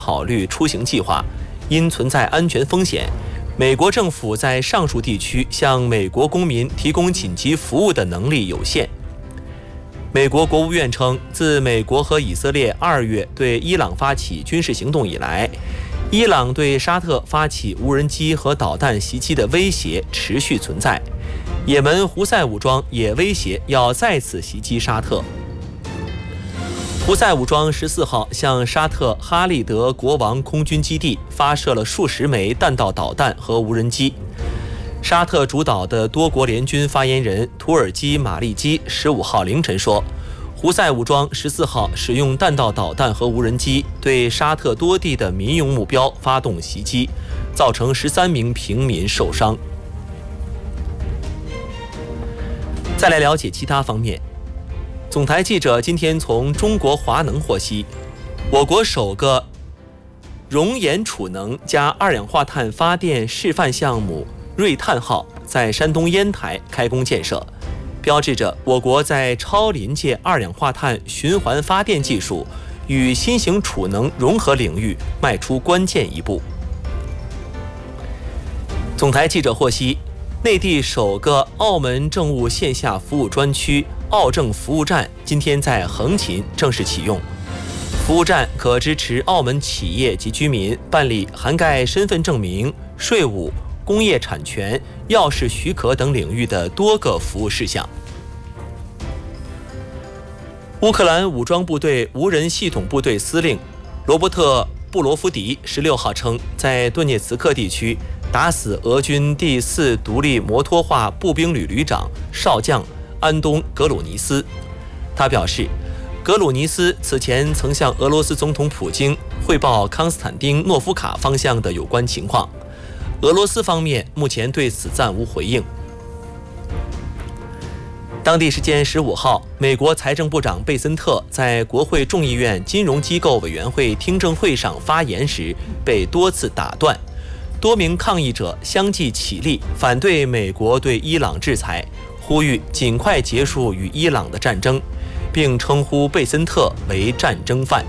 考虑出行计划，因存在安全风险，美国政府在上述地区向美国公民提供紧急服务的能力有限。美国国务院称，自美国和以色列2月对伊朗发起军事行动以来，伊朗对沙特发起无人机和导弹袭击的威胁持续存在。也门胡塞武装也威胁要再次袭击沙特。胡塞武装14号向沙特哈利德国王空军基地发射了数十枚弹道导弹和无人机。沙特主导的多国联军发言人图尔基马利基15号凌晨说，胡塞武装14号使用弹道导弹和无人机对沙特多地的民用目标发动袭击，造成13名平民受伤。再来了解其他方面。总台记者今天从中国华能获悉，我国首个熔岩储能加二氧化碳发电示范项目瑞碳号在山东烟台开工建设，标志着我国在超临界二氧化碳循环发电技术与新型储能融合领域迈出关键一步。总台记者获悉，内地首个澳门政务线下服务专区澳政服务站今天在横琴正式启用。服务站可支持澳门企业及居民办理涵盖身份证明、税务、工业产权、钥匙许可等领域的多个服务事项。乌克兰武装部队无人系统部队司令罗伯特·布罗夫迪16号称，在顿涅茨克地区打死俄军第4独立摩托化步兵旅旅长少将安东·格鲁尼斯。他表示，格鲁尼斯此前曾向俄罗斯总统普京汇报康斯坦丁诺夫卡方向的有关情况。俄罗斯方面目前对此暂无回应。当地时间15号，美国财政部长贝森特在国会众议院金融机构委员会听证会上发言时被多次打断，多名抗议者相继起立反对美国对伊朗制裁，呼吁尽快结束与伊朗的战争，并称呼贝森特为战争犯。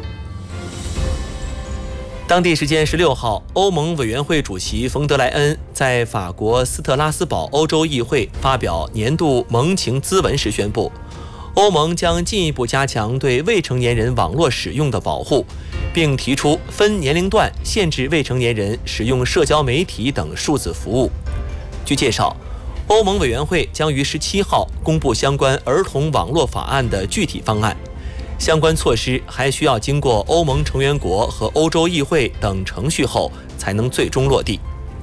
当地时间16号，欧盟委员会主席冯德莱恩在法国斯特拉斯堡欧洲议会发表年度盟情咨文时宣布，欧盟将进一步加强对未成年人网络使用的保护，并提出分年龄段限制未成年人使用社交媒体等数字服务。据介绍，欧盟委员会将于17号公布相关儿童网络法案的具体方案，相关措施还需要经过欧盟成员国和欧洲议会等程序后才能最终落地。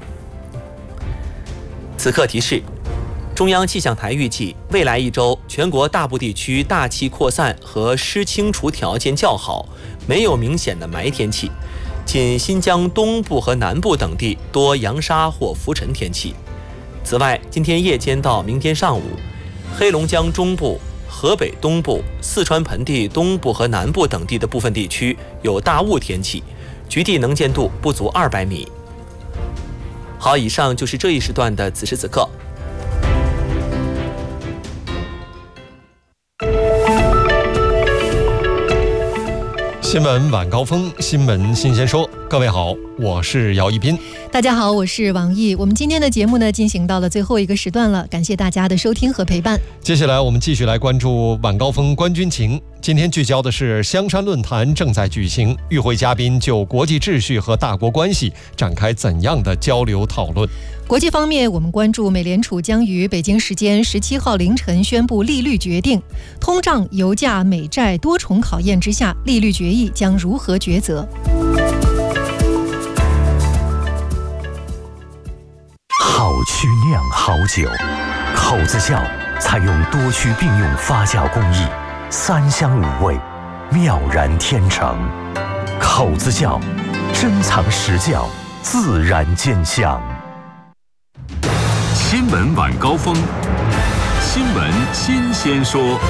此刻提示，中央气象台预计未来1周全国大部地区大气扩散和湿清除条件较好，没有明显的霾天气，仅新疆东部和南部等地多扬沙或浮尘天气。此外，今天夜间到明天上午，黑龙江中部、河北东部、四川盆地东部和南部等地的部分地区有大雾天气，局地能见度不足200米。好，以上就是这一时段的此时此刻。 新闻晚高峰，新闻新鲜说。各位好，我是姚一斌。 大家好，我是王毅。我们今天的节目呢，进行到了最后一个时段了，感谢大家的收听和陪伴。 接下来我们继续来关注晚高峰观军情。今天聚焦的是香山论坛正在举行，与会嘉宾就国际秩序和大国关系展开怎样的交流讨论？ 国际方面，我们关注美联储将于北京时间17号凌晨宣布利率决定，通胀、油价、美债多重考验之下，利率决议将如何抉择？ 好曲酿好酒，口子窖采用多区并用发酵工艺，3香5味，妙然天成。口子窖珍藏实窖，自然见香。 新闻晚高峰，新闻新鲜说。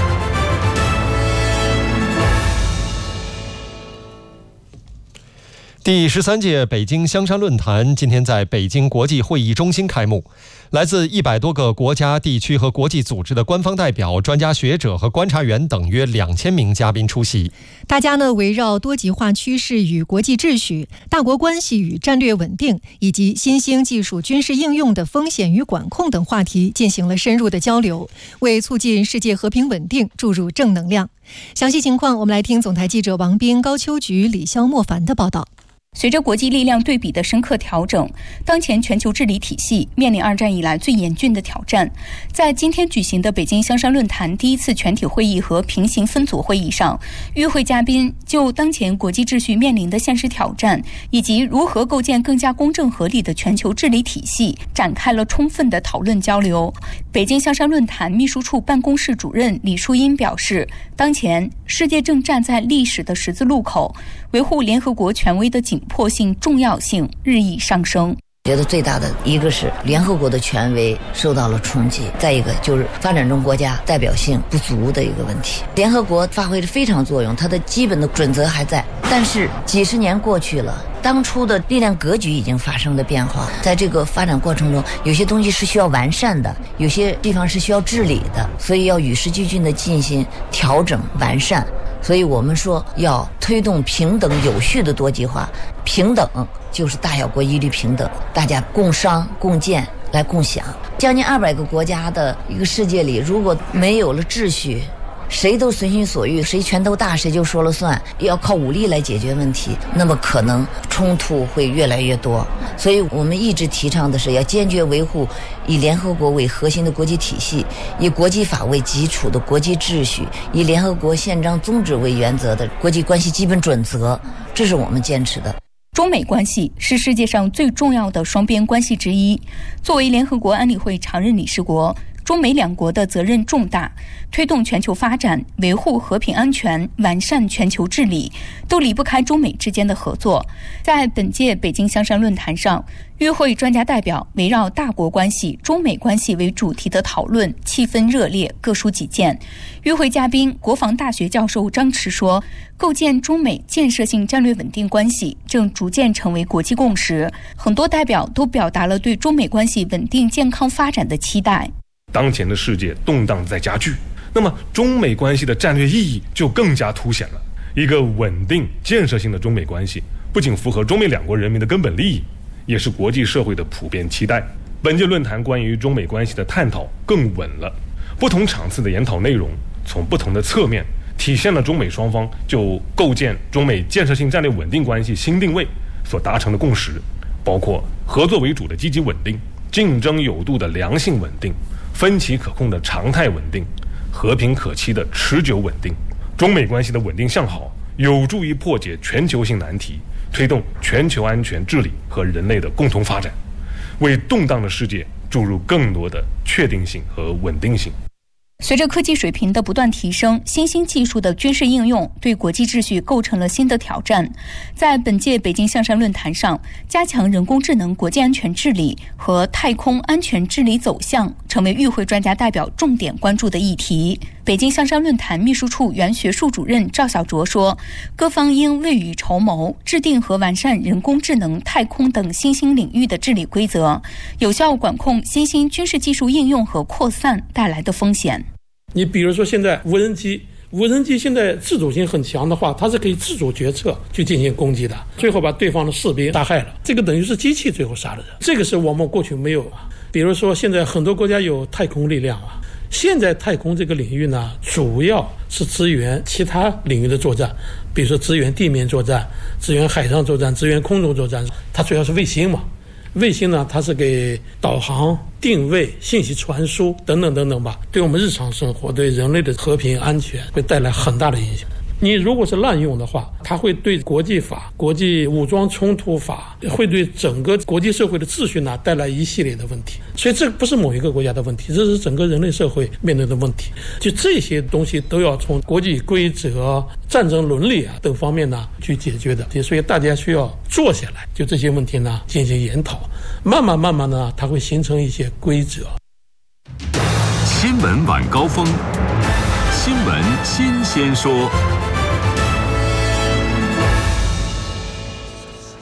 第13届北京香山论坛今天在北京国际会议中心开幕，来自100多个国家、地区和国际组织的官方代表、专家学者和观察员等约2000名嘉宾出席。 大家围绕多极化趋势与国际秩序、大国关系与战略稳定以及新兴技术军事应用的风险与管控等话题进行了深入的交流，为促进世界和平稳定注入正能量。详细情况我们来听总台记者王斌、高秋菊、李潇、莫凡的报道。 随着国际力量对比的深刻调整，当前全球治理体系面临2战以来最严峻的挑战。在今天举行的北京香山论坛第1次全体会议和平行分组会议上，与会嘉宾就当前国际秩序面临的现实挑战以及如何构建更加公正合理的全球治理体系展开了充分的讨论交流。北京香山论坛秘书处办公室主任李淑英表示，当前世界正站在历史的十字路口，维护联合国权威的紧迫性、重要性日益上升。 觉得最大的一个是联合国的权威受到了冲击，再一个就是发展中国家代表性不足的一个问题。联合国发挥着非常作用，它的基本的准则还在，但是几十年过去了，当初的力量格局已经发生了变化。在这个发展过程中，有些东西是需要完善的，有些地方是需要治理的，所以要与时俱进的进行调整完善。所以我们说要推动平等有序的多极化，平等就是大小国一律平等，大家共商共建来共享。将近200个国家的一个世界里，如果没有了秩序，谁都随心所欲，谁拳头大谁就说了算，要靠武力来解决问题，那么可能冲突会越来越多。所以我们一直提倡的是要坚决维护以联合国为核心的国际体系，以国际法为基础的国际秩序，以联合国宪章宗旨为原则的国际关系基本准则，这是我们坚持的。 中美关系是世界上最重要的双边关系之一。作为联合国安理会常任理事国，中美两国的责任重大，推动全球发展、维护和平安全、完善全球治理，都离不开中美之间的合作。在本届北京香山论坛上，与会专家代表围绕大国关系、中美关系为主题的讨论，气氛热烈，各抒己见。与会嘉宾国防大学教授张弛说，构建中美建设性战略稳定关系正逐渐成为国际共识，很多代表都表达了对中美关系稳定健康发展的期待。 当前的世界动荡在加剧，那么中美关系的战略意义就更加凸显了。一个稳定建设性的中美关系不仅符合中美两国人民的根本利益，也是国际社会的普遍期待。本届论坛关于中美关系的探讨更稳了，不同场次的研讨内容从不同的侧面体现了中美双方就构建中美建设性战略稳定关系新定位所达成的共识，包括合作为主的积极稳定、竞争有度的良性稳定、分歧可控的常态稳定、和平可期的持久稳定。中美关系的稳定向好有助于破解全球性难题，推动全球安全治理和人类的共同发展，为动荡的世界注入更多的确定性和稳定性。 随着科技水平的不断提升，新兴技术的军事应用对国际秩序构成了新的挑战。在本届北京香山论坛上，加强人工智能国际安全治理和太空安全治理走向成为与会专家代表重点关注的议题。北京香山论坛秘书处原学术主任赵小卓说，各方应未雨绸缪，制定和完善人工智能、太空等新兴领域的治理规则，有效管控新兴军事技术应用和扩散带来的风险。 你比如说现在无人机现在自主性很强的话，它是可以自主决策去进行攻击的，最后把对方的士兵杀害了，这个等于是机器最后杀了人，这个是我们过去没有啊。比如说现在很多国家有太空力量啊，现在太空这个领域呢，主要是支援其他领域的作战，比如说支援地面作战、支援海上作战、支援空中作战，它主要是卫星嘛。卫星呢，它是给导航、定位、信息传输等等等等吧，对我们日常生活、对人类的和平安全会带来很大的影响。你如果是滥用的话，它会对国际法、国际武装冲突法，会对整个国际社会的秩序呢带来一系列的问题。所以这不是某一个国家的问题，这是整个人类社会面对的问题。就这些东西都要从国际规则、战争伦理等方面呢去解决的。所以大家需要坐下来，就这些问题呢进行研讨，慢慢呢，它会形成一些规则。 新闻晚高峰，新闻新鲜说。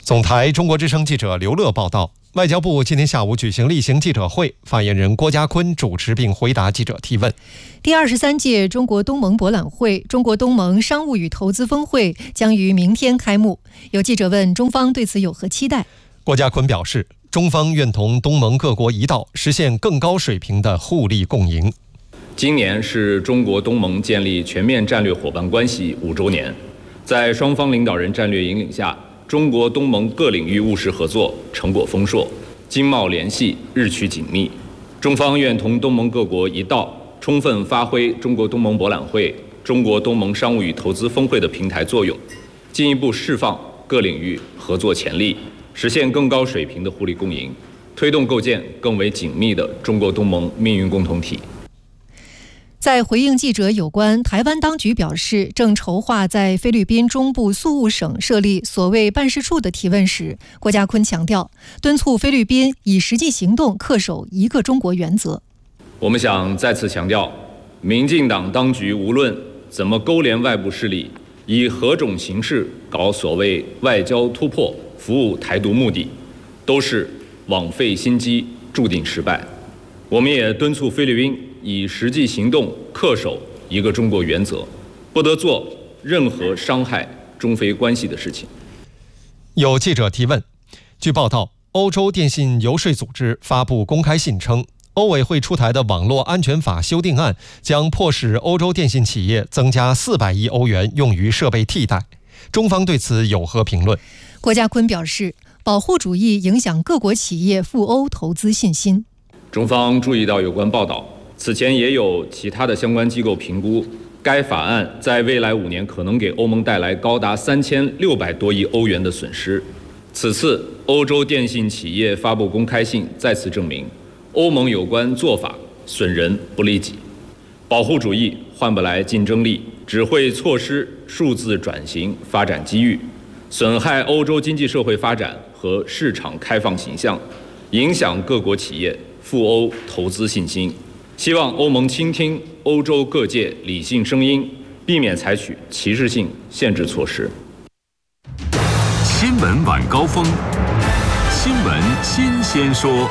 总台中国之声记者刘乐报道，外交部今天下午举行例行记者会，发言人郭家坤主持并回答记者提问。 第23届中国东盟博览会、中国东盟商务与投资峰会将于明天开幕。有记者问中方对此有何期待？ 郭家坤表示，中方愿同东盟各国一道，实现更高水平的互利共赢。 今年是中国东盟建立全面战略伙伴关系5周年，在双方领导人战略引领下，中国东盟各领域务实合作成果丰硕，经贸联系日趋紧密。中方愿同东盟各国一道，充分发挥中国东盟博览会、中国东盟商务与投资峰会的平台作用，进一步释放各领域合作潜力，实现更高水平的互利共赢，推动构建更为紧密的中国东盟命运共同体。 在回应记者有关台湾当局表示正筹划在菲律宾中部宿务省设立所谓办事处的提问时，郭家坤强调，敦促菲律宾以实际行动恪守一个中国原则。 我们想再次强调，民进党当局无论怎么勾连外部势力，以何种形式搞所谓外交突破，服务台独目的，都是枉费心机，注定失败。我们也敦促菲律宾以实际行动恪守一个中国原则，不得做任何伤害中菲关系的事情。 有记者提问，据报道，欧洲电信游说组织发布公开信称，欧委会出台的网络安全法修订案将迫使欧洲电信企业增加400亿欧元用于设备替代。中方对此有何评论？ 郭家坤表示，保护主义影响各国企业赴欧投资信心。 中方注意到有关报道，此前也有其他的相关机构评估，该法案在未来5年可能给欧盟带来高达3600多亿欧元的损失。此次欧洲电信企业发布公开信，再次证明欧盟有关做法损人不利己，保护主义换不来竞争力，只会错失数字转型发展机遇，损害欧洲经济社会发展和市场开放形象，影响各国企业赴欧投资信心。希望欧盟倾听欧洲各界理性声音，避免采取歧视性限制措施。 新闻晚高峰，新闻新鲜说。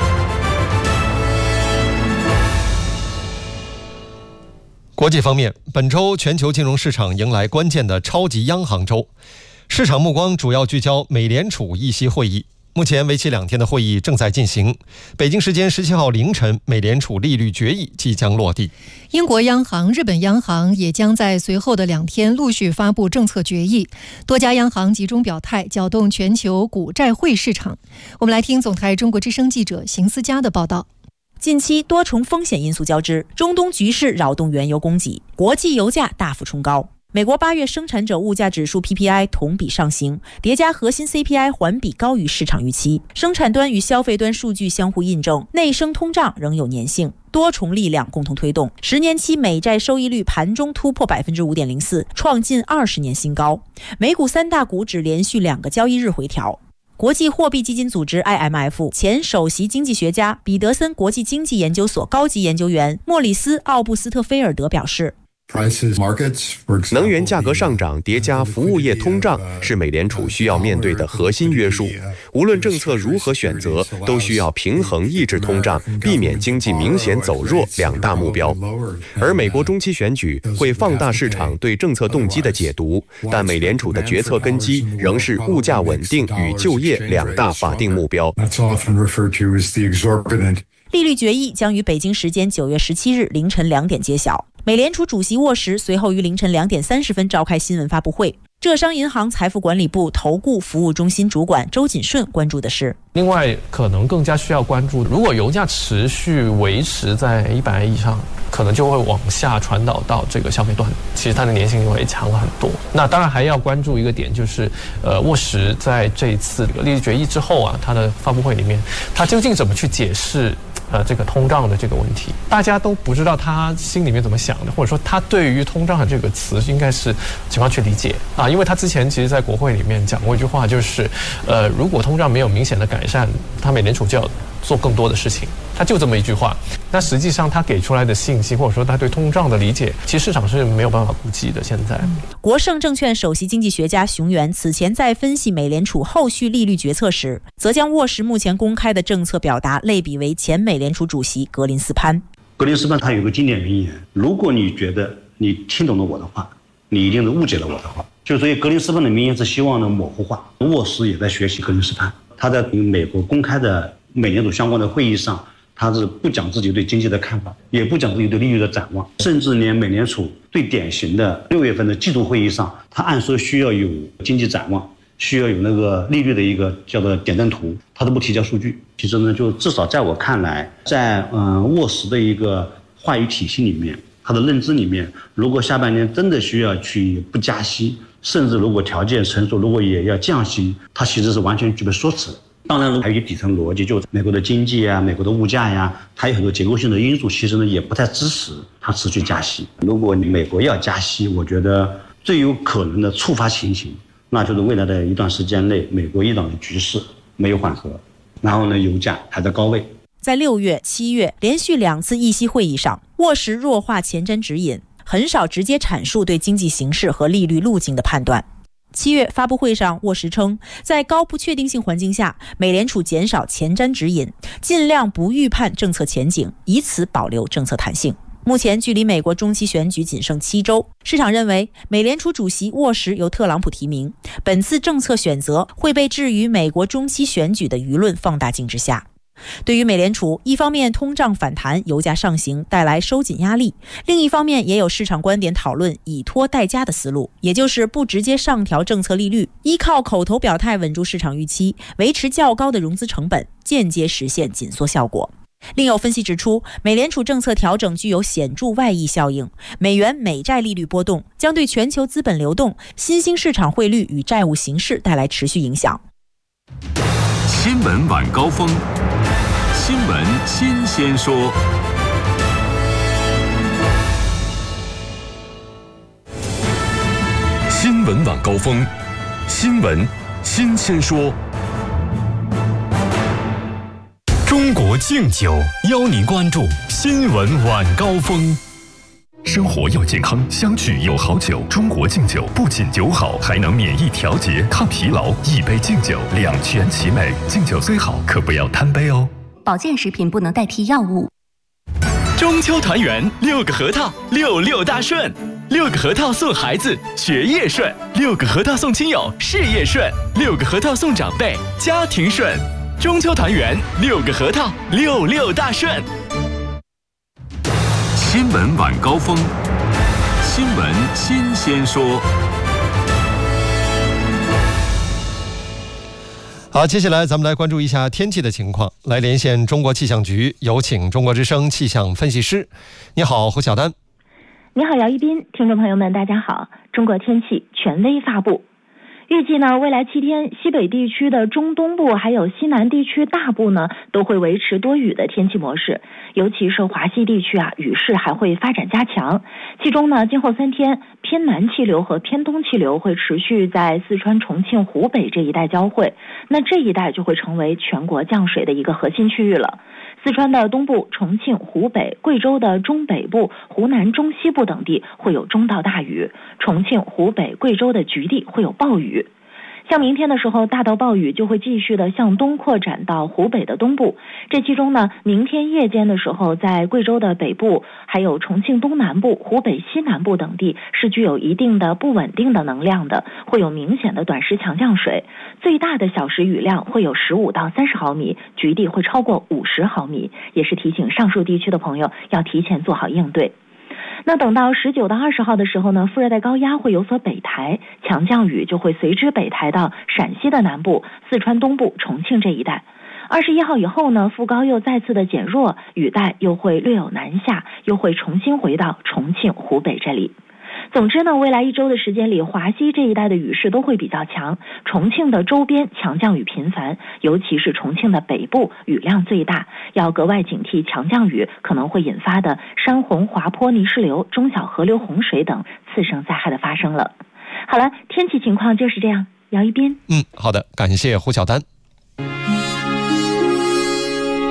国际方面，本周全球金融市场迎来关键的超级央行周，市场目光主要聚焦美联储议息会议。目前为期2天的会议正在进行。北京时间17号凌晨，美联储利率决议即将落地。 英国央行、日本央行也将在随后的2天陆续发布政策决议。多家央行集中表态，搅动全球股债汇市场。我们来听总台中国之声记者邢思佳的报道。 近期多重风险因素交织，中东局势扰动原油供给，国际油价大幅冲高。美国8月生产者物价指数 PPI 同比上行，叠加核心 CPI 环比高于市场预期，生产端与消费端数据相互印证，内生通胀仍有粘性，多重力量共同推动10年期美债收益率盘中突破 5.04%， 创近20年新高。美股3大股指连续2个交易日回调。国际货币基金组织 IMF 前首席经济学家、彼得森国际经济研究所高级研究员莫里斯·奥布斯特菲尔德表示， 能源价格上涨叠加服务业通胀是美联储需要面对的核心约束。无论政策如何选择，都需要平衡抑制通胀，避免经济明显走弱2大目标。而美国中期选举会放大市场对政策动机的解读，但美联储的决策根基仍是物价稳定与就业2大法定目标。 利率决议将于北京时间9月17日凌晨2点揭晓。美联储主席沃什随后于凌晨2点30分召开新闻发布会。浙商银行财富管理部投顾服务中心主管周锦顺关注的是， 另外可能更加需要关注，如果油价持续维持在100以上，可能就会往下传导到这个消费端，其实它的粘性就会强了很多。那当然还要关注一个点，就是沃什在这一次利率决议之后啊，他的发布会里面，他究竟怎么去解释这个通胀的这个问题，大家都不知道他心里面怎么想的，或者说他对于通胀的这个词应该是怎么样去理解啊？因为他之前其实在国会里面讲过一句话，就是如果通胀没有明显的改善，他美联储就要做更多的事情，他就这么一句话。 那实际上它给出来的信息，或者说它对通胀的理解，其实市场是没有办法估计的。现在， 国盛证券首席经济学家熊原此前在分析美联储后续利率决策时，则将沃什目前公开的政策表达类比为前美联储主席格林斯潘。 格林斯潘他有个经典名言：如果你觉得你听懂了我的话，你一定是误解了我的话。所以格林斯潘的名言是希望能模糊化。沃什也在学习格林斯潘，他在美国公开的美联储相关的会议上，他是不讲自己对经济的看法，也不讲自己对利率的展望，甚至连美联储最典型的6月份的季度会议上，他按说需要有经济展望，需要有那个利率的一个叫做点阵图，他都不提交数据。其实呢，就至少在我看来，在沃什的一个话语体系里面，他的认知里面，如果下半年真的需要去不加息，甚至如果条件成熟，如果也要降息，他其实是完全具备说辞的。当然，还有一底层逻辑，就是美国的经济啊，美国的物价呀，它有很多结构性的因素，其实呢也不太支持它持续加息。如果美国要加息，我觉得最有可能的触发情形，那就是未来的一段时间内，美国伊朗的局势没有缓和，然后呢，油价还在高位。 在6月、7月连续2次议息会议上，沃什弱化前瞻指引，很少直接阐述对经济形势和利率路径的判断。7月发布会上，沃什称，在高不确定性环境下，美联储减少前瞻指引，尽量不预判政策前景，以此保留政策弹性。目前距离美国中期选举仅剩7周，市场认为美联储主席沃什由特朗普提名，本次政策选择会被置于美国中期选举的舆论放大镜之下。对于美联储，一方面通胀反弹、油价上行带来收紧压力，另一方面也有市场观点讨论以拖代加的思路，也就是不直接上调政策利率，依靠口头表态稳住市场预期，维持较高的融资成本，间接实现紧缩效果。另有分析指出，美联储政策调整具有显著外溢效应，美元美债利率波动将对全球资本流动、新兴市场汇率与债务形势带来持续影响。 新闻晚高峰，新闻新鲜说。新闻晚高峰，新闻新鲜说。中国敬酒邀您关注新闻晚高峰。生活要健康，相聚有好酒。中国敬酒不仅酒好，还能免疫调节、抗疲劳。一杯敬酒，两全其美。敬酒虽好，可不要贪杯哦。 保健食品不能代替药物。 中秋团圆，6个核桃，66大顺。6个核桃送孩子，学业顺；6个核桃送亲友，事业顺；6个核桃送长辈，家庭顺。中秋团圆，6个核桃，66大顺。 新闻晚高峰，新闻新鲜说。 好，接下来咱们来关注一下天气的情况，来连线中国气象局，有请中国之声气象分析师。你好，胡晓丹。 你好，姚一斌。听众朋友们，大家好。中国天气权威发布。预计呢，未来7天，西北地区的中东部还有西南地区大部呢，都会维持多雨的天气模式，尤其是华西地区雨势还会发展加强。其中呢，今后3天，偏南气流和偏东气流会持续在四川、重庆、湖北这一带交汇，那这一带就会成为全国降水的一个核心区域了。四川的东部、重庆、湖北、贵州的中北部、湖南中西部等地会有中到大雨，重庆、湖北、贵州的局地会有暴雨。像明天的时候，大到暴雨就会继续的向东扩展到湖北的东部。这其中呢，明天夜间的时候，在贵州的北部、还有重庆东南部、湖北西南部等地是具有一定的不稳定的能量的，会有明显的短时强降水，最大的小时雨量会有15到30毫米，局地会超过50毫米，也是提醒上述地区的朋友要提前做好应对。那等到19到20号的时候呢，副热带高压会有所北抬，强降雨就会随之北抬到陕西的南部、四川东部、重庆这一带。21号以后呢，副高又再次的减弱，雨带又会略有南下，又会重新回到重庆、湖北这里。总之呢，未来1周的时间里，华西这一带的雨势都会比较强，重庆的周边强降雨频繁，尤其是重庆的北部雨量最大，要格外警惕强降雨可能会引发的山洪、滑坡、泥石流、中小河流洪水等次生灾害的发生了。好了，天气情况就是这样。姚一斌。 好的，感谢胡晓丹。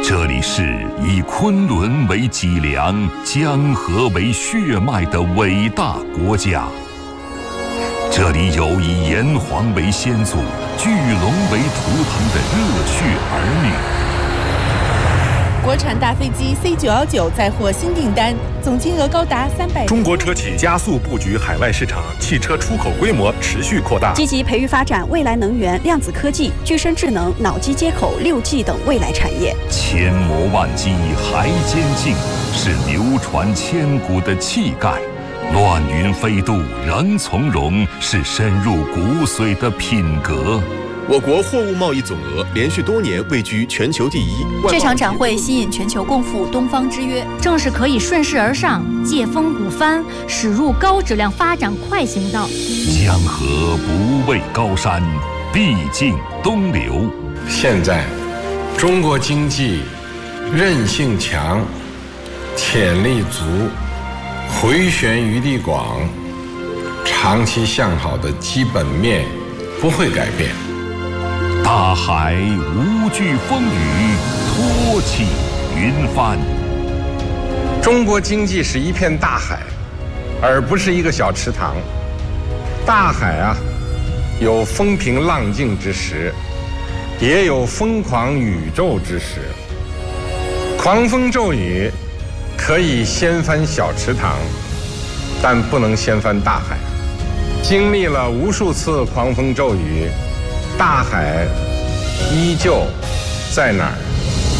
这里是以昆仑为脊梁、江河为血脉的伟大国家。这里有以炎黄为先祖、巨龙为图腾的热血儿女。 国产大飞机 C919 再获新订单，总金额高达300。 中国车企加速布局海外市场，汽车出口规模持续扩大， 积极培育发展未来能源、量子科技、具身智能、脑机接口、6G 等未来产业。 千磨万击还坚劲，是流传千古的气概；乱云飞渡仍从容，是深入骨髓的品格。 我国货物贸易总额连续多年位居全球第一。 这场展会吸引全球共赴东方之约， 正是可以顺势而上，借风鼓帆，驶入高质量发展快行道。 江河不畏高山，必尽东流。 现在，中国经济韧性强，潜力足，回旋余地广，长期向好的基本面不会改变。 大海无惧风雨，托起云帆。 中国经济是一片大海，而不是一个小池塘。大海啊，有风平浪静之时，也有疯狂宇宙之时。狂风骤雨可以掀翻小池塘，但不能掀翻大海。经历了无数次狂风骤雨，大海依旧在哪儿？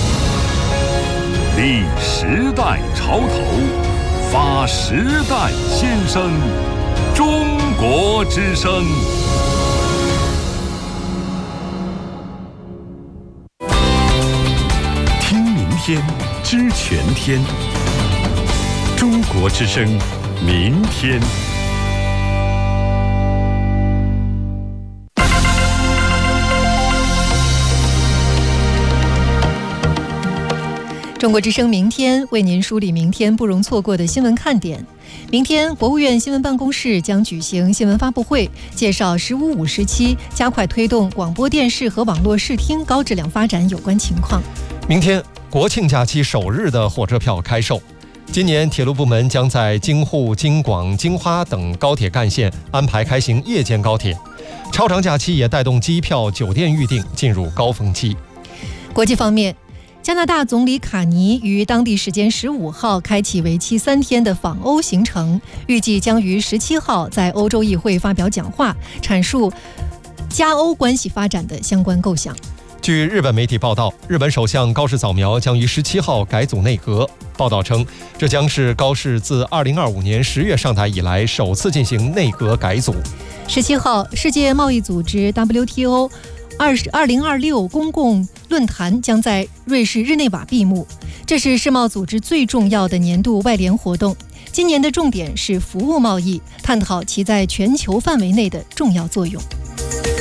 立时代潮头，发时代先声，中国之声。 听明天，知全天。中国之声，明天。 中国之声明天为您梳理明天不容错过的新闻看点。明天，国务院新闻办公室将举行新闻发布会，介绍“15-5”时期加快推动广播电视和网络视听高质量发展有关情况。 明天，国庆假期首日的火车票开售。今年，铁路部门将在京沪、京广、京花等高铁干线安排开行夜间高铁。超长假期也带动机票、酒店预订进入高峰期。 国际方面，加拿大总理卡尼于当地时间15号开启为期3天的访欧行程，预计将于17号在欧洲议会发表讲话，阐述加欧关系发展的相关构想。 据日本媒体报道，日本首相高市早苗将于17号改组内阁。报道称，这将是高市自2025年10月上台以来首次进行内阁改组。 17号，世界贸易组织 WTO 2026公共论坛将在瑞士日内瓦闭幕，这是世贸组织最重要的年度外联活动。今年的重点是服务贸易，探讨其在全球范围内的重要作用。